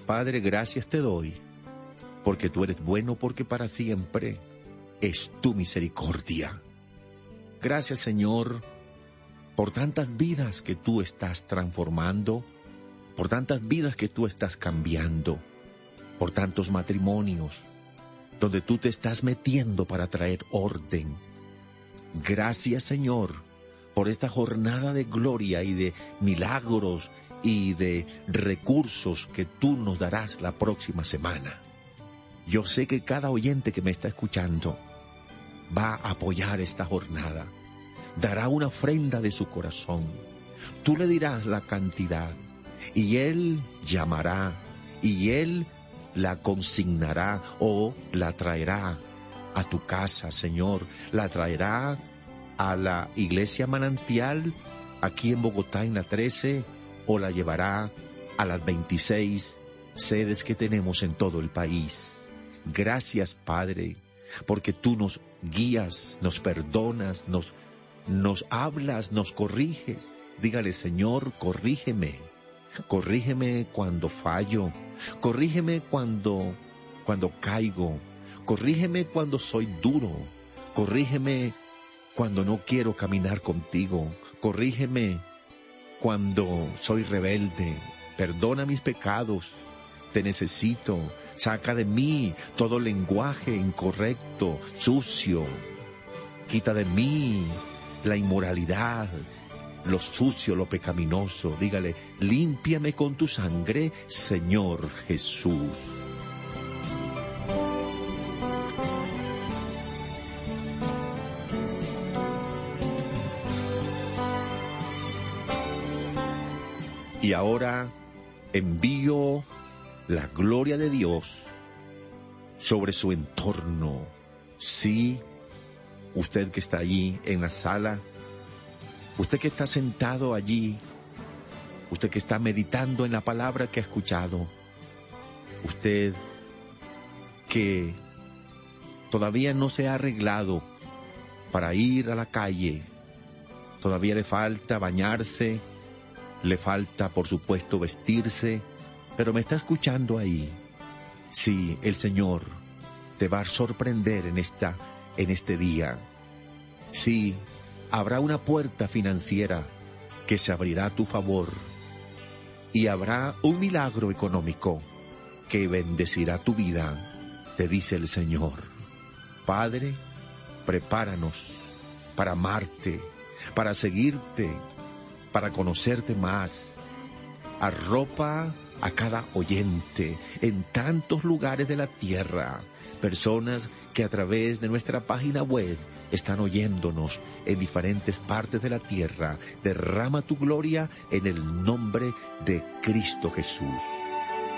Padre, gracias te doy, porque tú eres bueno, porque para siempre es tu misericordia. Gracias, Señor, por tantas vidas que tú estás transformando, por tantas vidas que tú estás cambiando, por tantos matrimonios donde tú te estás metiendo para traer orden. Gracias, Señor, por esta jornada de gloria y de milagros y de recursos que tú nos darás la próxima semana. Yo sé que cada oyente que me está escuchando va a apoyar esta jornada, dará una ofrenda de su corazón. Tú le dirás la cantidad y Él llamará y Él la consignará o la traerá a tu casa, Señor. La traerá a la Iglesia Manantial aquí en Bogotá en la 13 o la llevará a las 26 sedes que tenemos en todo el país. Gracias, Padre, porque tú nos guías, nos perdonas, nos hablas, nos corriges. Dígale, Señor, corrígeme. Corrígeme cuando fallo, corrígeme cuando caigo, corrígeme cuando soy duro, corrígeme cuando no quiero caminar contigo, corrígeme cuando soy rebelde, perdona mis pecados, te necesito, saca de mí todo lenguaje incorrecto, sucio, quita de mí la inmoralidad, lo sucio, lo pecaminoso. Dígale, límpiame con tu sangre, Señor Jesús. Y ahora envío la gloria de Dios sobre su entorno. Sí, usted que está allí en la sala, usted que está sentado allí, usted que está meditando en la palabra que ha escuchado, usted que todavía no se ha arreglado para ir a la calle, todavía le falta bañarse, le falta por supuesto vestirse, pero me está escuchando ahí. Sí, el Señor te va a sorprender en este día. Sí, habrá una puerta financiera que se abrirá a tu favor y habrá un milagro económico que bendecirá tu vida, te dice el Señor. Padre, prepáranos para amarte, para seguirte, para conocerte más. Arropa a cada oyente en tantos lugares de la tierra, personas que a través de nuestra página web están oyéndonos en diferentes partes de la tierra. Derrama tu gloria en el nombre de Cristo Jesús.